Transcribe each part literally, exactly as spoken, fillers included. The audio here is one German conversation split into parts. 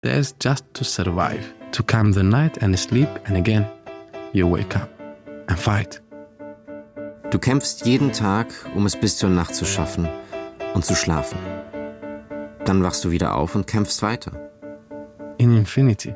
There's just to survive, to come the night and sleep and again you wake up and fight. Du kämpfst jeden Tag, um es bis zur Nacht zu schaffen und zu schlafen. Dann wachst du wieder auf und kämpfst weiter. In infinity.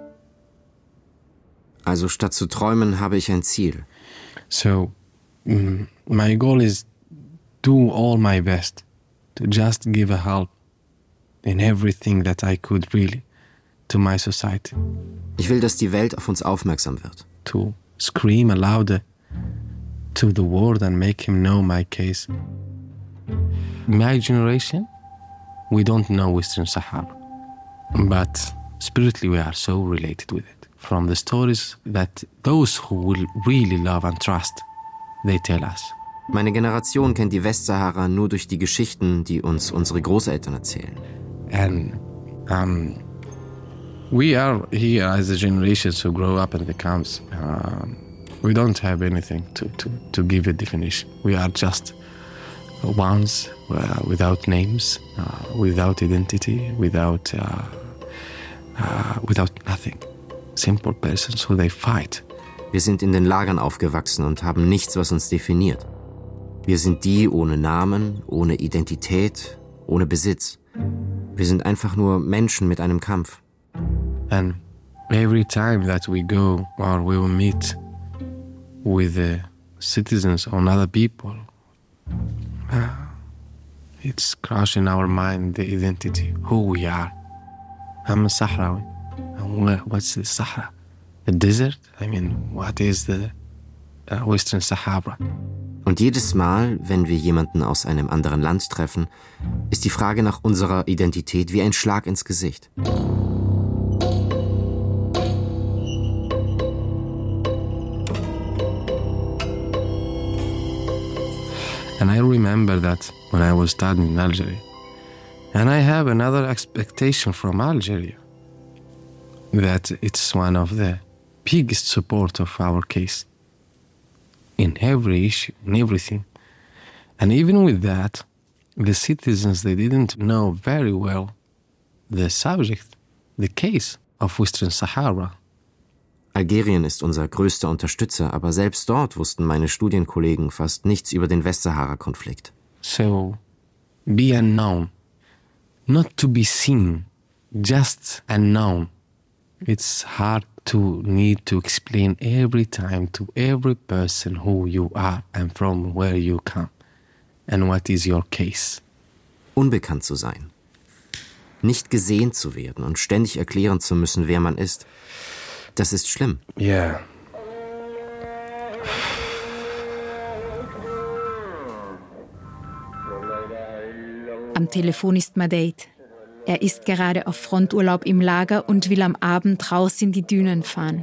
Also statt zu träumen, habe ich ein Ziel. So, mm, my goal is do all my best to just give a help in everything that I could really to my society. Ich will, dass die Welt auf uns aufmerksam wird. To scream louder to the world and make him know my case. My generation, we don't know Western Sahara, but spiritually we are so related with it. From the stories that those who will really love and trust, they tell us. Meine Generation kennt die Westsahara nur durch die Geschichten, die uns unsere Großeltern erzählen. And um, we are here as a generation who grow up in the camps. Um, we don't have anything to, to, to give a definition. We are just ones uh, without names, uh, without identity, without, uh, uh, without nothing. Simple persons who they fight. Wir sind in den Lagern aufgewachsen und haben nichts, was uns definiert. Wir sind die ohne Namen, ohne Identität, ohne Besitz. Wir sind einfach nur Menschen mit einem Kampf. And every time that we go or we will meet with the citizens or other people, uh, it's crushing our mind, the identity, who we are. I'm a Sahrawi. And what's the Sahara? The desert? I mean, what is the uh, Western Sahara? Und jedes Mal, wenn wir jemanden aus einem anderen Land treffen, ist die Frage nach unserer Identität wie ein Schlag ins Gesicht. And I remember that when I was studying in Algeria. And I have another expectation from Algeria, that it's one of the biggest support of our case in every issue, in everything. And even with that, the citizens, they didn't know very well the subject, the case of Western Sahara. Algerien ist unser größter Unterstützer, aber selbst dort wussten meine Studienkollegen fast nichts über den Westsahara-Konflikt. So, be unknown, not to be seen, just unknown. It's hard to need to explain every time to every person who you are and from where you come and what is your case. Unbekannt zu sein, nicht gesehen zu werden und ständig erklären zu müssen, wer man ist, das ist schlimm. Yeah. Am Telefon ist Madeit. Er ist gerade auf Fronturlaub im Lager und will am Abend raus in die Dünen fahren.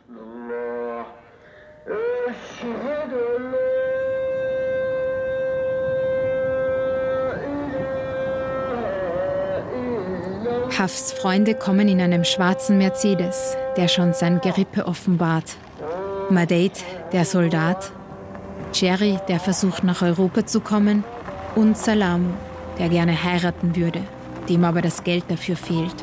Hafs Freunde kommen in einem schwarzen Mercedes, der schon sein Gerippe offenbart. Madeit, der Soldat, Jerry, der versucht nach Europa zu kommen, und Salamu, der gerne heiraten würde, dem aber das Geld dafür fehlt.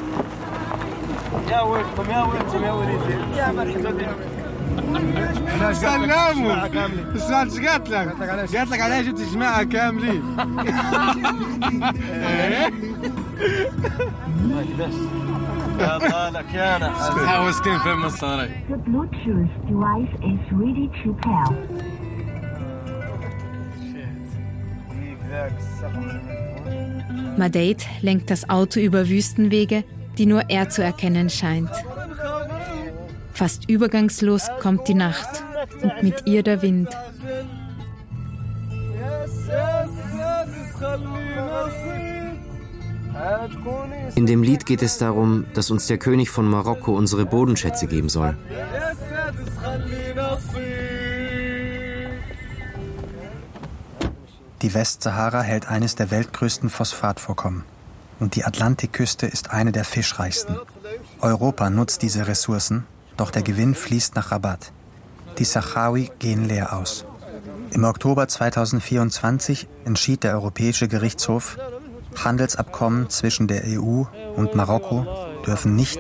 سلاموا السؤال ايش قالت لك؟ قالت لك عليها جبت جماعة كاملين. يلا لك يا انا حاوس كيف فهم الصاري. The Bluetooth device is ready to pair. Madeit lenkt das Auto über Wüstenwege, die nur er zu erkennen scheint. Fast übergangslos kommt die Nacht und mit ihr der Wind. In dem Lied geht es darum, dass uns der König von Marokko unsere Bodenschätze geben soll. Die Westsahara hält eines der weltgrößten Phosphatvorkommen. Und die Atlantikküste ist eine der fischreichsten. Europa nutzt diese Ressourcen, doch der Gewinn fließt nach Rabat. Die Sahrawi gehen leer aus. Im Oktober zweitausendvierundzwanzig entschied der Europäische Gerichtshof, Handelsabkommen zwischen der E U und Marokko dürfen nicht